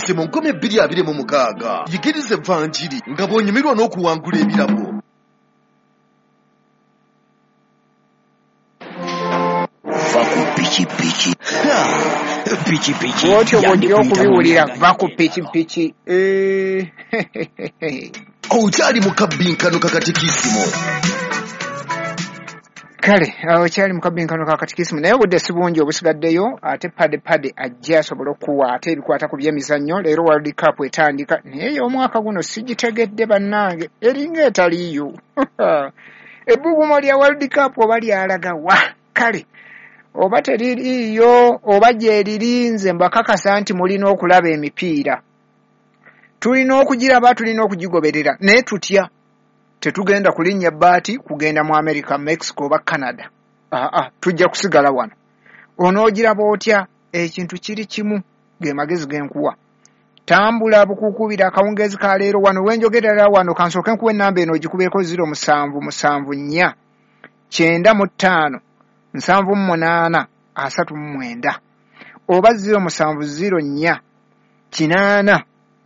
Mwaka mu 2026 yigirize Evanjiri nga bwonyumirwa n'okuwangula ebirabo. Pichi wotyo bw'ojja okubiwulira va ku pichi. Okyali mu kabbinkano kakatikisimo. Kale okyali mu kabbinkano kakatikisimo naye obudde si bungi obusigaddeyo ate pade ajja asobola okuwa ate ebikwata ku by'emizannyo. Leero World Cup etandika naye omwaka guno sigitegedde bannange eringa etaliiyo. Ebbugumo lya World Cup oba lyalaga wa kale oba teririiyo oba gyeririnze mbakakasa nti mulina okulaba emipiira. Tulina okugiraba, tulina okugigoberera naye tutya tetugenda kulinnya bbaati kugenda mu America, Mexico oba Canada. Tujja kusigala wano. Onoogiraba otya? Ekintu kiri kimu ge magezi genkuwa. Tambula bukukubira akawungeezi ka leero wano wenjogerera wano kansooke nkuwa ennamba eno ogikubeeko 0774 95 78 39 oba 0704 8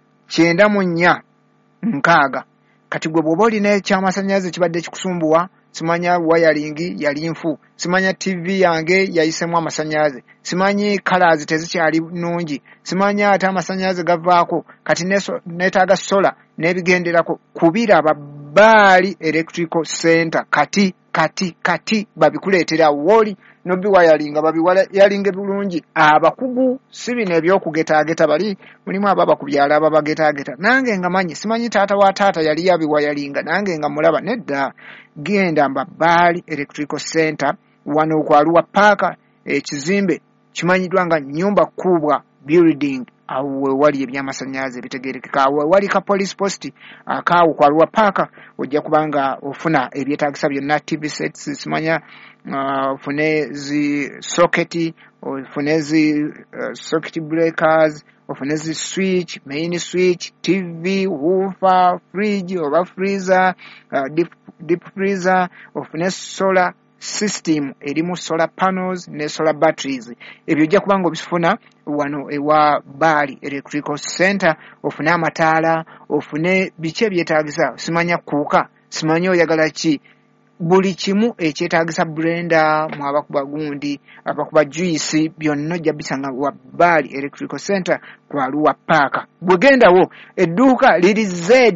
94 6. Kati gwe bw'oba olina ekyamasannyalaze kibadde kikusumbuwa, simanya wayalingi yali nfu, simanya TV yange yayisemu amasannyalaze, simanyi colors tezikyali nnungi, simanya ate amasannyalaze gavaako, kati neetaaga sola n'ebigenderako, kubira Baali Electrical Center kati babikuleetera woli nobbi wayalinga babiwayalinge bulungi. Abakugu si bino ebyokugetaageta bali mulimu ababa ku byalo ababagetaageta. Nange nga manyi simanyi taata wa taata yali yabiwayalinga nange nga mulaba nedda. Genda Baali Electrical Center wano ku Arua Park, ekizimbe kimanyiddwa nga nyumba kubwa building. Awe wali ebyamasannyalaze bitegerekeka. Awe wali ka police post akaawo ku Arua Park ojja kubanga ofuna ebyetaagisa byonna, TV sets, simanya ofune zi socket, ofune zi socket breakers, ofune zi switch, main switch, TV, woofer, fridge oba freezer, deep freezer, ofune solar system erimu solar panels ne solar batteries. Ebyo ojja kubanga obifuna wano ewa Baali Electrical Center. Ofune amataala, ofune biki ebyetaagisa, simanya kuuka, simanya oyagala ki, buli kimu ekyetaagisa blender, mwabakuba gundi, abakuba juice, byonna ojja bisanga wa Baali Electrical Center ku Arua Park. Bwegendawo edduuka liri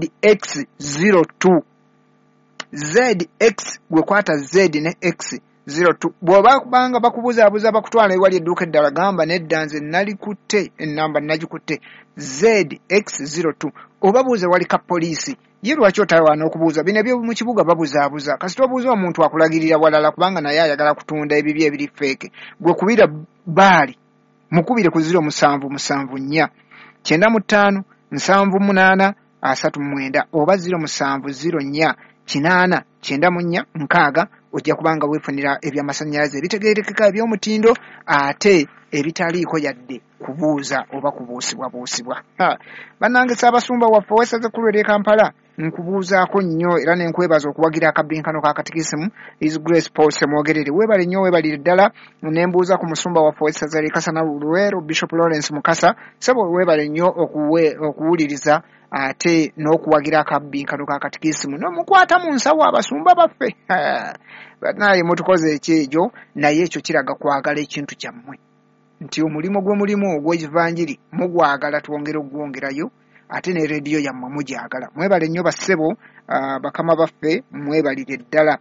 ZX02. ZX gwekwata Z ne X 02. Bw'oba kubanga bakubuzaabuza bakutwala ewali edduuka eddala gamba nedda nze nalikutte ennamba nagikutte ZX02. Oba buuze wali ka poliisi ye lwaki otawaana okubuuza bino ebyo mu kibuga babuzaabuza kasita obuuza omuntu akulagirira walala kubanga naye ayagala kutunda ebibi ebiri feke. Gwe kubira Baali mukubire ku 0774 95 78 39 oba 0704 8 94 6. Ojja kubanga weefunira ebyamasannyalaze ebitegeerekeka eby'omutindo ate ebitaliiko yadde kubuuza oba kubuusibwa. Bannange Ssaabasumba waffe weesaze kulwera e Kampala nkubuuzaako nnyo era nenkwebaza okuwagira akabbinkano kakatikisimu His Grace Paul Semwogerere. Weebale nnyo weebalire ddala. Nembuuza ku musumba waffe weesaze Kasana Luweero Bishop Lawrence Mukasa. Sebo weebale nnyo okuwuliriza ate n'okuwagira akabbinkano kakatikisimu n'omukwata mu nsawo abasumba baffe. Banaye mutukoze ekyejo naye ekyo kiraga kwagala ekintu kyammwe nti omulimu gw'omulimu ogw'ekivanjiri mugwagala twongere okugwongerayo ate ne rediyo yammwe mugyagala. Mwebale nnyo bassebo bakama baffe mwebalire ddala.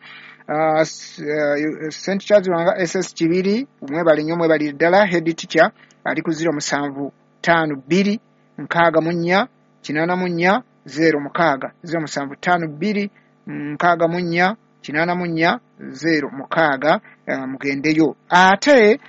St. Charles Wanga SS Kibiri mwebale nnyo mwebalire ddala. Head teacher ali ku 0752 64 84 06 0752 64 84 06. Mugendeyo ate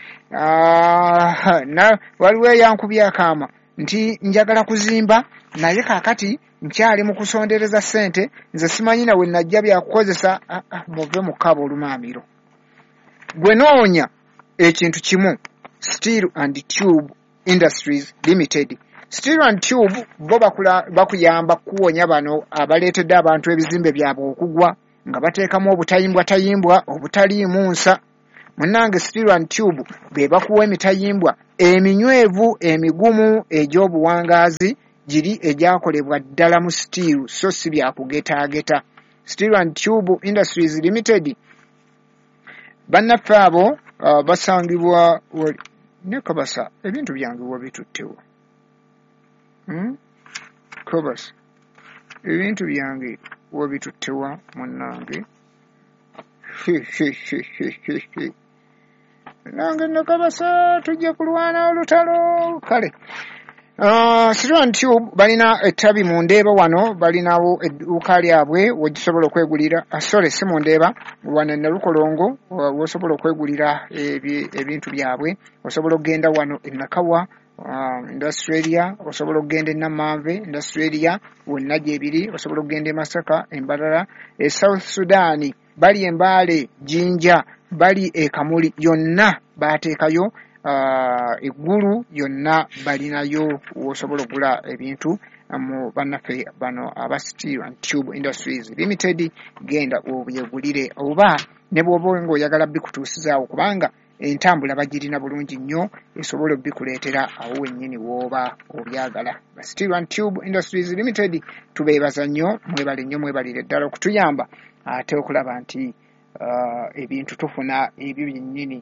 waliwo yankubye akaama nti njagala kuzimba naye kaakati nkyali mu kusondereza ssente nze simanyi nawe najja byakukozesa. Muve mu kabo olumaamiro. Gwe noonya ekintu kimu Steel and Tube Industries Limited. Steel and Tube bo bakuyamba kuwonya bano abaleetedde abantu ebizimbe byabwe okugwa nga bateekamu obutayimbwa obutaliimu nsa. munnange Steel and Tube be bakuwa emitayimbwa eminywevu emigumu egy'obuwangaazi giri egyakolebwa ddala mu steel so si byakugetaageta. Steel and Tube Industries Limited bannaffe abo basangibwa ne Kabasa ebintu byange wabituttewo Kabasa ebintu byange wabituttewa munnange nange ne Kabasa tujja kulwana olutalo kale. Steel and Tube balina ettabi mu Ndeeba wano balinawo edduuka lyabwe wogisobola okwegulira si mu Ndeeba wano Nalukolongo wosobola okwegulira ebintu byabwe osobola okgenda wano e Nakawa Industry Area osobola okgenda e Namanve Industry Area wonna gyebiri osobola okgenda e Masaka Embalala e South Sudan bali Embaale Jinja bali e Kamuli yonna baateekayo eggulu yonna balinayo wosobola okugula ebintu mu bannaffe bano aba Steel and Tube Industries Limited genda obyegulire oba ne bw'oba ng'oyagala bikutuusizaawo kubanga entambula bagirina bulungi nnyo esobola obbikuleetera awo wennyini w'oba obyagala. Steel and Tube Industries Limited tubeebaza nnyo mwebale nnyo mwebalire ddala okutuyamba ate okulaba nti ebintu tufuna ebyo byennyini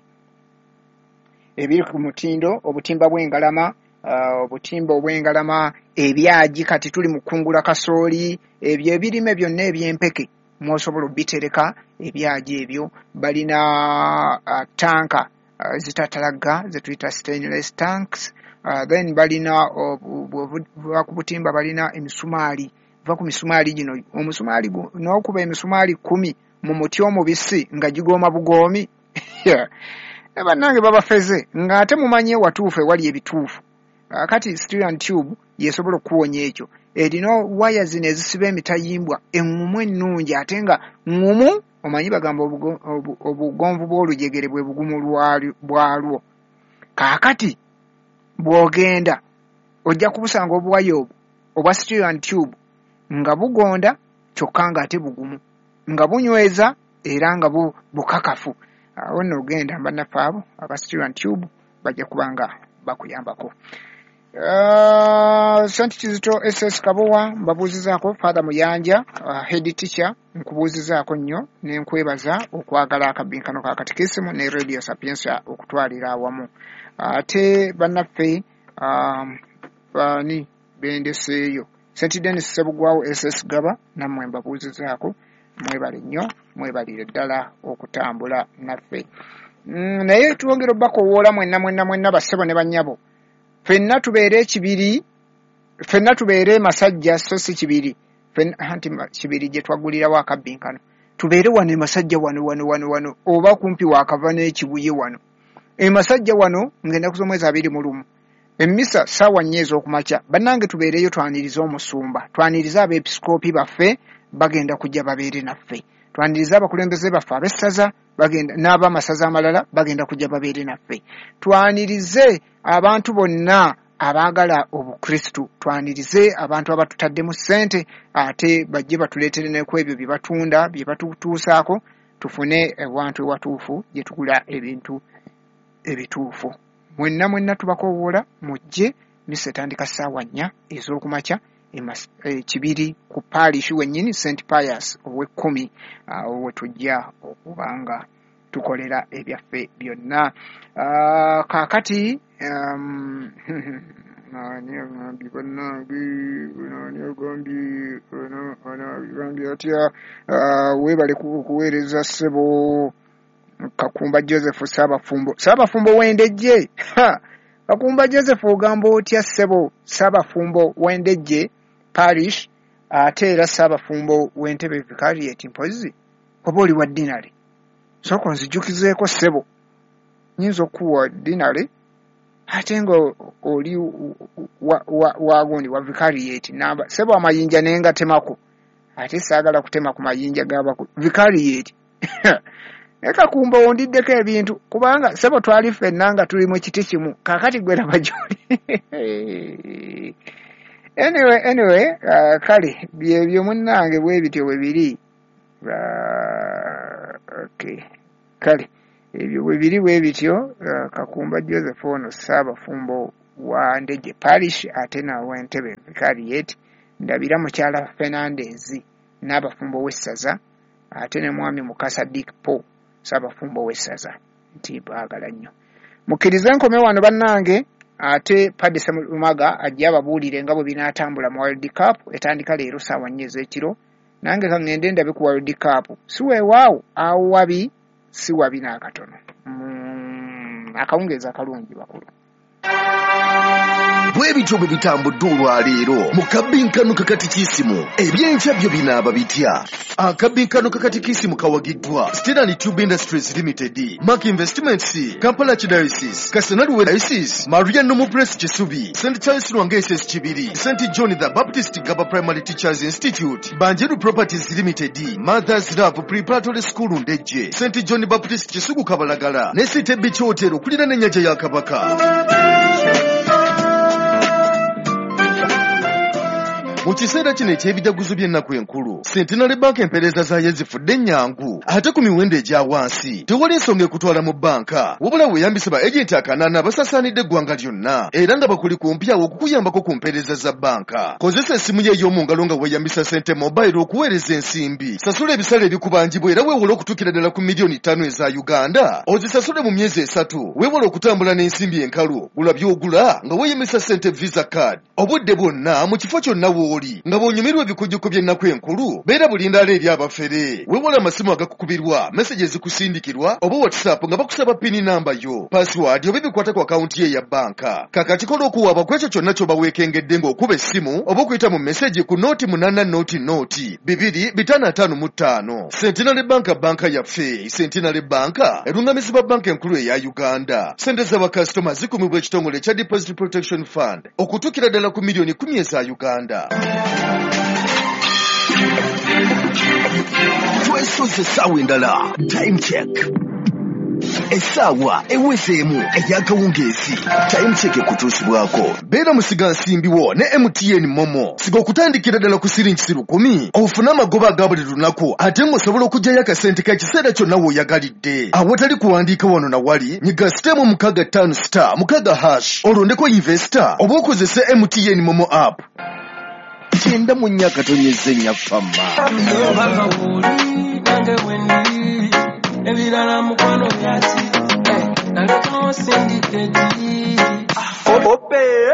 ebiri ku mutindo obutimba bw'engalama obutimba obw'engalama ebyagi kati tuli mu kungula kasooli ebyo ebirime byonna eby'empeke mwosobola obitereka ebyagi ebyo balina tanka zitatalagga ze tuyita stainless tanks then balina ku butimba balina emisumaali va ku misumaali gino omusumaali n'okuba emisumaali 10 mu muti omubisi nga gigooma bugoomi bannange babafeze ng'ate mumanye watuufu ewali ebituufu kati Steel and Tube yesobola okuwonya ekyo erina waya zino ezisiba emitayimbwa eŋŋumu ennungi ate nga ŋŋumu omanyi bagamba obugonvu bw'olujegere bwe bugumu bwalwo kaakati bw'ogenda ojja kubusanga obuwaya obwo obwa Steel and Tube nga bugonda kyokka ng'ate bugumu nga bunyweza era nga bukakafu awo nno ogenda bannaffe abo aba Steel and Tube bajja kubanga bakuyambako. St. Kizito SS Kabowa mbabuuzizaako Father Muyanja head teacher nkubuuzizaako nnyo n'enkwebaza okwagala akabbinkano ka katikisimu ne Radio Sapiensia okutwalira awamu ate bannaffe bani bendeseeyo St. Dennis Sebugwawo SS Gaba nammwe mbabuuzizaako mwebale nnyo mwebalire ddala okutambula naffe naye twongera obbakowoola mwenna bassebo ne bannyabo ffenna tubeere ekibiri ffenna tubeere masajja so si kibiri anti kibiri gye twagulirawo akabbinkano tubeere wano emasajja wano oba kumpi waakava n'ekibuye wano emasajja wano ng'ennaku z'omwezi 21 emmisa ssaawa 4 ez'okumakya bannange tubeereyo twanirize omusumba twanirize abeepisikoopi baffe bagenda kujja babeere naffe twanirize abakulembeze baffe ab'essaza bagenda n'ab'amasaza amalala bagenda kujja babeere naffe twanirize abantu bonna abaagala obukristu twanirize abantu abatutadde mu ssente ate bajje batuleetere neku ebyo bye batunda bye batutuusaako tufune ewantu ewatuufu gye tugula ebintu ebituufu mwenna tubakoowoola mujje misa etandika ssaawa 4 ez'okumakya kibiri ku parish wennyini St. Pius ow'e10 awo we tujja okubanga tukolera ebyaffe byonna kaakati atya weebale kuweereza ssebo Kakumba Joseph Saabafumbo wendejje Kakumba Joseph ogamba otya ssebo Saabafumbo wendejje parish ate era Saabafumbo w'Entebbe Vicariate mpozi oba oli wa dinari soko nzijukizeeko ssebo nyinza okuwa dinari ate nga oli wagundi wa Vicariate namba ssebo amayinja nenga temako ate saagala kutema ku mayinja g'abakulu Vicariate Kakumba ondiddeko ebintu kubanga ssebo twali ffenna nga tuli mu kiti kimu kaakati gwera bajoli anyway kale byebyo munnange bwe bityo bwe biri okay kale ebyo bwe biri bwe bityo. Kakumba Joseph ono Ssaabafumbo wa Ndejje Parish ate nawa Entebbe Vicariate, ndabira mukyala Fernandez n'abafumbo w'essaza ate ne mwami Mukasa Dikpo Ssaabafumbo w'essaza nti baagala nnyo. Mukkirize nkome wano bannange, ate Paddy Sserumaga ajja ababuulire nga bwe binaatambula mu World Cup etandika leero ssaawa 4 ez'ekiro. Nange ka ngende ndabe ku World Cup si weewaawo awo wabi si wabi n'akatono. Akawungeezi akalungi bakulu. Bwe bityo bwe bitambudde olwaleero mu kabbinkano kakatikisimu ebyenkya byo binaaba bitya. Akabbinkano kakatikisimu kawagiddwa Sterling Tube Industries Limited, Mark Investments, Kampala Archdiocese, Kasenaluwe Diocese, Maria Nomu Press Kisubi, St. Charles Lwangeses Kibiri, St. John the Baptist Gaba Primary Teachers Institute, Banjeru Properties Limited, Mother's Love Preparatory School Ndejje, St. John Baptist Kisugu Kabalagala, ne City Beach Hotel okulira n'ennyanja ya Kabaka. Mu kiseera kino eky'ebijaguzo by'ennaku enkulu, Centenary Bank empeereza zaayo zifudde ennyangu ate ku miwendo egya wansi. Tewali nsonga ekutwala mu banka, wabula weeyambise ba agenti akanaana abasaasaanidde eggwanga lyonna era nga bakuli kumpyawo okukuyambako ku mpeereza za banka. Kozesa essimu ye ey'omu ngalo nga weeyambisa Sente Mobile okuweereza ensimbi. Sasula ebisale ebikubangibwa era weewole okutuukira ddala ku miliyoni 5 eza Uganda. Ozisasule mu myezi 3. Weewole okutambula n'ensimbi enkalu. Gula by'ogula nga weeyambisa Sente Visa Card. Obudde bwonna mu kifo kyonna nga bw'onyumirwa ebikujjuko by'ennaku enkulu, beera bulindaala eri abafere. Weewala amasimu agakukubirwa, meseji ezikusindikirwa oba WhatsApp nga bakusaba pini namba yo, password oba ebikwata ku akawunti ye ya banka. Kakati kola okuwaaba ku ekyo kyonna ky'oba weekengedde ng'okuba essimu oba okuyita mu meseji ku nooti 88 Centenary Bank, banka yaffe. Centenary Bank erungamizibwa banka enkulu eya Uganda. Sente z'abakasitoma zikumibwa ekitongole ekya Deposit Protection Fund okutuukira ddala ku miliyoni 10 eza Uganda. Twesoze essaawa endala. Time check. Essaawa ewezeemu ey'akawungeezi. Time check ekutuusibwako. Beera musiga nsimbiwo ne MTN Momo. Siga okutandikira ddala ku siringi 10 ofune amagoba aga buli lunaku ate ng'osobola okuggyayo akasente k'ekiseera kyonna w'oyagalidde. Awatali kuwandiika wano na wali, nyiga *5*6 olondeko investor oba okozese MTN Momo app. Kyenda mu nnya katonyezza ennyafamma. Ebirala mukwano byaki nange tonosindiketi ope